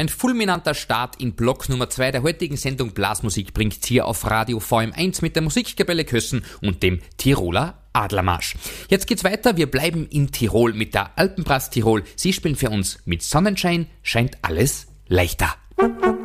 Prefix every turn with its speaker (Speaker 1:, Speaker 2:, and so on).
Speaker 1: Ein fulminanter Start in Block Nummer 2 der heutigen Sendung Blasmusik bringt's hier auf Radio VM1 mit der Musikkapelle Kössen und dem Tiroler Adlermarsch. Jetzt geht's weiter, wir bleiben in Tirol mit der Alpenbrass Tirol. Sie spielen für uns mit Sonnenschein scheint alles leichter.